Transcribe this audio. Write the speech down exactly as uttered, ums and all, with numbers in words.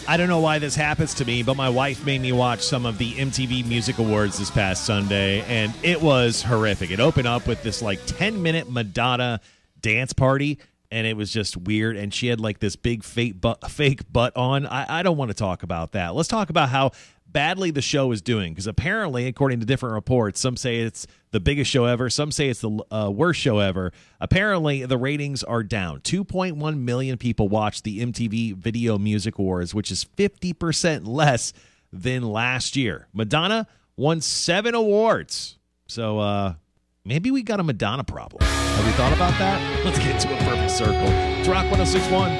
I don't know why this happens to me, but my wife made me watch some of the M T V Music Awards this past Sunday, and it was horrific. It opened up with this like ten-minute Madonna dance party, and it was just weird, and she had like this big fake butt, fake butt on. I, I don't want to talk about that. Let's talk about how badly the show is doing, because apparently, according to different reports, some say it's the biggest show ever, some say it's the uh, worst show ever. Apparently, the ratings are down. two point one million people watched the M T V Video Music Awards, which is fifty percent less than last year. Madonna won seven awards. So uh, maybe we got a Madonna problem. Have we thought about that? Let's get to a perfect circle. It's Rock one oh six point one.